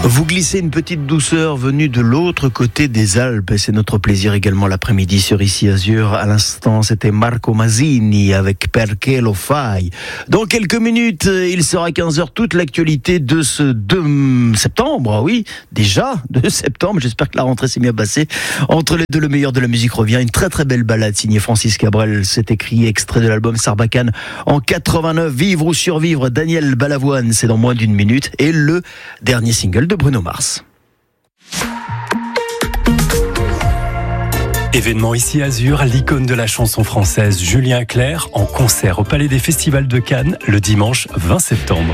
Vous glissez une petite douceur venue de l'autre côté des Alpes et c'est notre plaisir également l'après-midi sur Ici Azur. À l'instant, c'était Marco Masini avec Perché lo fai. Dans quelques minutes, il sera 15h, toute l'actualité de ce 2 septembre. Oui, déjà 2 septembre. J'espère que la rentrée s'est bien passée. Entre les deux, le meilleur de la musique revient. Une très très belle balade signée Francis Cabrel. C'est écrit, extrait de l'album Sarbacane en 89. Vivre ou survivre, Daniel Balavoine. C'est dans moins d'une minute. Et le dernier single de Bruno Mars. Événement Ici Azur, l'icône de la chanson française Julien Clerc en concert au Palais des Festivals de Cannes le dimanche 20 septembre.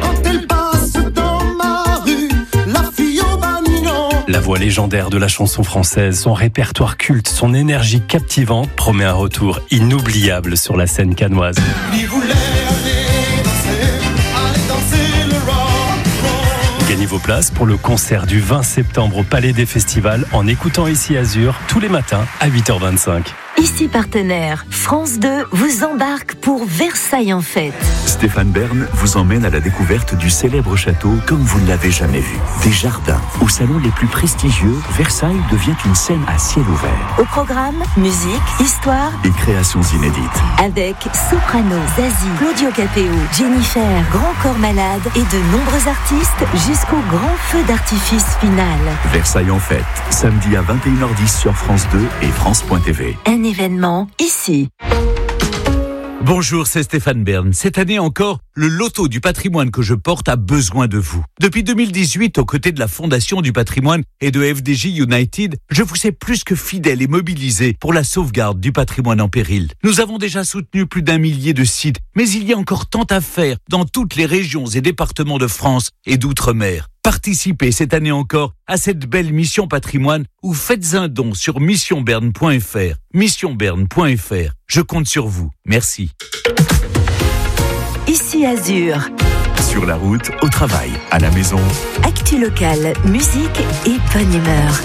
La voix légendaire de la chanson française, son répertoire culte, son énergie captivante promet un retour inoubliable sur la scène cannoise. Gagnez vos places pour le concert du 20 septembre au Palais des Festivals en écoutant Ici Azur tous les matins à 8h25. Ici partenaire, France 2 vous embarque pour Versailles en fête. Stéphane Bern vous emmène à la découverte du célèbre château comme vous ne l'avez jamais vu. Des jardins, aux salons les plus prestigieux, Versailles devient une scène à ciel ouvert. Au programme, musique, histoire et créations inédites. Avec Soprano, Zazie, Claudio Capéo, Jennifer, Grand Corps Malade et de nombreux artistes jusqu'au grand feu d'artifice final. Versailles en fête, samedi à 21h10 sur France 2 et France.tv. Un événement ici. Bonjour, c'est Stéphane Bern. Cette année encore, le loto du patrimoine que je porte a besoin de vous. Depuis 2018, aux côtés de la Fondation du patrimoine et de FDJ United, je vous sais plus que fidèle et mobilisé pour la sauvegarde du patrimoine en péril. Nous avons déjà soutenu plus d'1 millier de sites, mais il y a encore tant à faire dans toutes les régions et départements de France et d'outre-mer. Participez cette année encore à cette belle mission patrimoine ou faites un don sur missionberne.fr. Missionberne.fr. Je compte sur vous. Merci. Ici Azur. Sur la route, au travail, à la maison. Actu locale, musique et bonne humeur.